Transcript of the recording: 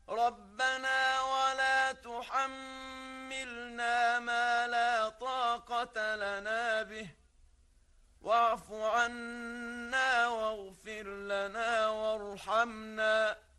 ربنا ولا تحملنا ما لا طاقة لنا به واعف عنا واغفر لنا وارحمنا